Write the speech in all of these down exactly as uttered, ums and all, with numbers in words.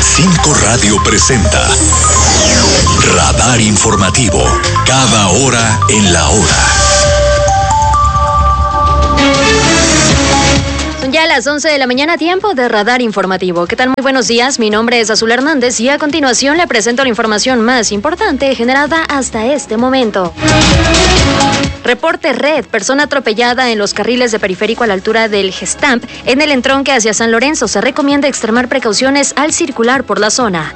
Cinco Radio presenta Radar Informativo, cada hora en la hora. Son ya las once de la mañana, tiempo de Radar Informativo. ¿Qué tal? Muy buenos días, mi nombre es Azul Hernández y a continuación le presento la información más importante generada hasta este momento. Reporte Red, persona atropellada en los carriles de periférico a la altura del Gestamp, en el entronque hacia San Lorenzo. Se recomienda extremar precauciones al circular por la zona.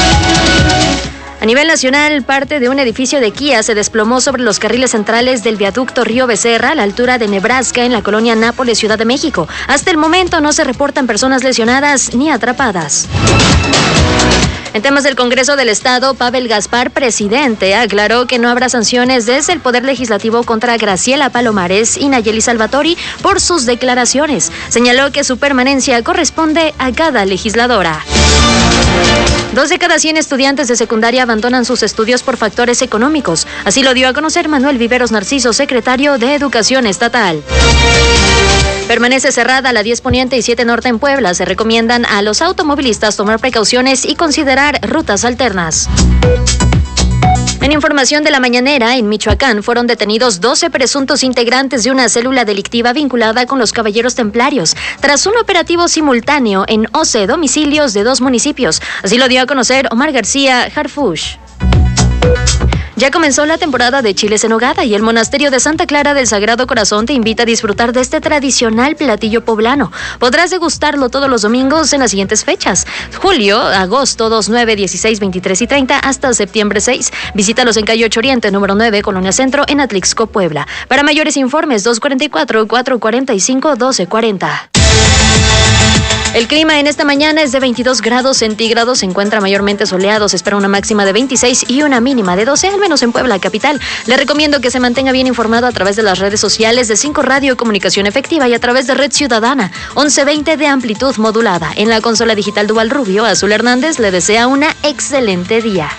A nivel nacional, parte de un edificio de Kia se desplomó sobre los carriles centrales del viaducto Río Becerra a la altura de Nebraska en la colonia Nápoles, Ciudad de México. Hasta el momento no se reportan personas lesionadas ni atrapadas. En temas del Congreso del Estado, Pavel Gaspar, presidente, aclaró que no habrá sanciones desde el Poder Legislativo contra Graciela Palomares y Nayeli Salvatori por sus declaraciones. Señaló que su permanencia corresponde a cada legisladora. Dos de cada cien estudiantes de secundaria abandonan sus estudios por factores económicos. Así lo dio a conocer Manuel Viveros Narciso, secretario de Educación Estatal. Permanece cerrada la diez Poniente y siete Norte en Puebla. Se recomiendan a los automovilistas tomar precauciones y considerar rutas alternas. En información de la mañanera, en Michoacán fueron detenidos doce presuntos integrantes de una célula delictiva vinculada con los Caballeros Templarios, tras un operativo simultáneo en once domicilios de dos municipios. Así lo dio a conocer Omar García Harfuch. Ya comenzó la temporada de chiles en nogada y el Monasterio de Santa Clara del Sagrado Corazón te invita a disfrutar de este tradicional platillo poblano. Podrás degustarlo todos los domingos en las siguientes fechas: julio, agosto dos, nueve, dieciséis, veintitrés y treinta hasta septiembre seis. Visítalos en calle ocho Oriente, número nueve, Colonia Centro, en Atlixco, Puebla. Para mayores informes, dos cuatro cuatro, cuatro cuatro cinco, uno dos cuatro cero. El clima en esta mañana es de veintidós grados centígrados, se encuentra mayormente soleado, se espera una máxima de veintiséis y una mínima de doce, al menos en Puebla capital. Le recomiendo que se mantenga bien informado a través de las redes sociales de Cinco Radio Comunicación Efectiva y a través de Red Ciudadana, once veinte de amplitud modulada. En la consola digital Dual Rubio, Azul Hernández le desea una excelente día.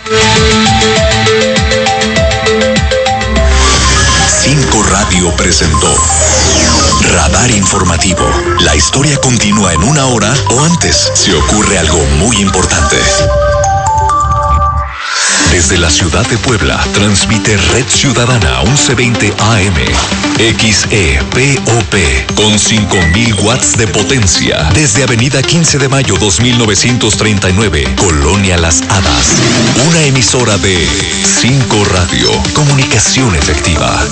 Cinco Radio presentó Radar Informativo. La historia continúa en una hora o antes si ocurre algo muy importante. Desde la ciudad de Puebla, transmite Red Ciudadana once veinte A M, X E P O P, con cinco mil watts de potencia. Desde Avenida quince de mayo dos mil novecientos treinta y nueve, Colonia Las Hadas. Una emisora de Cinco Radio, comunicación efectiva.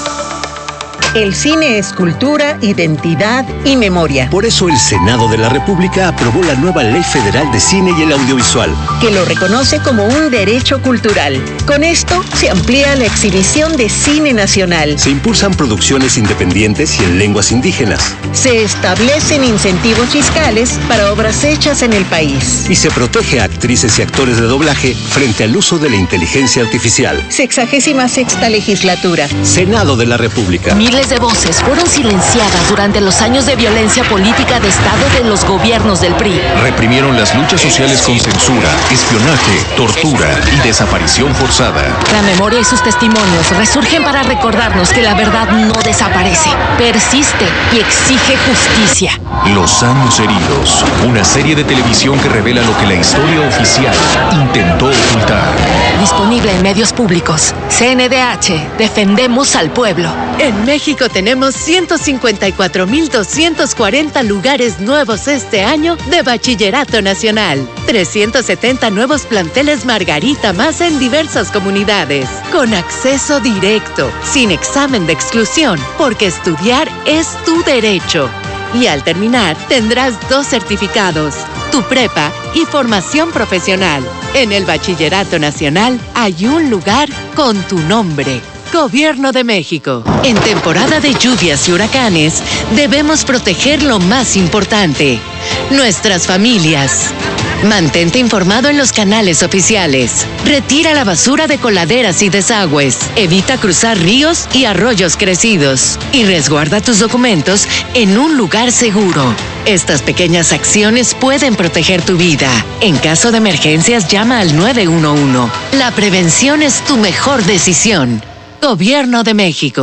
El cine es cultura, identidad y memoria. Por eso el Senado de la República aprobó la nueva Ley Federal de Cine y el Audiovisual, que lo reconoce como un derecho cultural. Con esto se amplía la exhibición de cine nacional. Se impulsan producciones independientes y en lenguas indígenas. Se establecen incentivos fiscales para obras hechas en el país. Y se protege a actrices y actores de doblaje frente al uso de la inteligencia artificial. Sexagésima sexta legislatura. Senado de la República. Miles de voces fueron silenciadas durante los años de violencia política de Estado de los gobiernos del P R I. Reprimieron las luchas sociales con censura, espionaje, tortura y desaparición forzada. La memoria y sus testimonios resurgen para recordarnos que la verdad no desaparece, persiste y exige justicia. Los años heridos, una serie de televisión que revela lo que la historia oficial intentó ocultar. Disponible en medios públicos. C N D H, defendemos al pueblo. En México tenemos ciento cincuenta y cuatro mil doscientos cuarenta lugares nuevos este año de Bachillerato Nacional. trescientos setenta nuevos planteles Margarita más en diversas comunidades. Con acceso directo, sin examen de exclusión, porque estudiar es tu derecho. Y al terminar, tendrás dos certificados, tu prepa y formación profesional. En el Bachillerato Nacional hay un lugar con tu nombre. Gobierno de México. En temporada de lluvias y huracanes, debemos proteger lo más importante, nuestras familias. Mantente informado en los canales oficiales. Retira la basura de coladeras y desagües. Evita cruzar ríos y arroyos crecidos. Y resguarda tus documentos en un lugar seguro. Estas pequeñas acciones pueden proteger tu vida. En caso de emergencias, llama al nueve uno uno. La prevención es tu mejor decisión. Gobierno de México.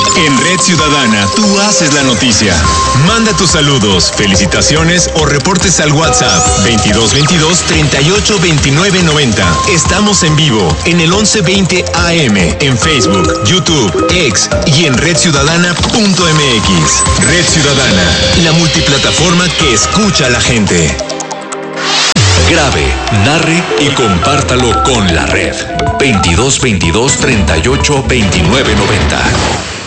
En Red Ciudadana, tú haces la noticia. Manda tus saludos, felicitaciones o reportes al WhatsApp veintidós veintidós treinta y ocho veintinueve noventa. Estamos en vivo en el once veinte A M, en Facebook, YouTube, X y en red ciudadana punto m x. Red Ciudadana, la multiplataforma que escucha a la gente. Grabe, narre y compártalo con la red. veintidós veintidós treinta y ocho veintinueve noventa.